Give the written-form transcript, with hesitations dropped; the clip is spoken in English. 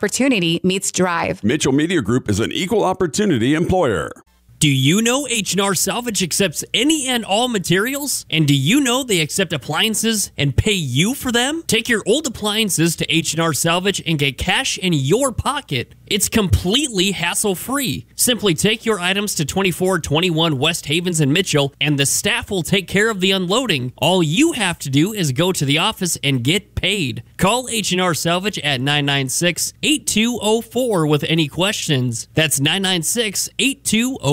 opportunity meets drive. Mitchell Media Group is an equal opportunity employer. Do you know H&R Salvage accepts any and all materials? And do you know they accept appliances and pay you for them? Take your old appliances to H&R Salvage and get cash in your pocket. It's completely hassle-free. Simply take your items to 2421 West Havens in Mitchell, and the staff will take care of the unloading. All you have to do is go to the office and get paid. Call H&R Salvage at 996-8204 with any questions. That's 996-8204.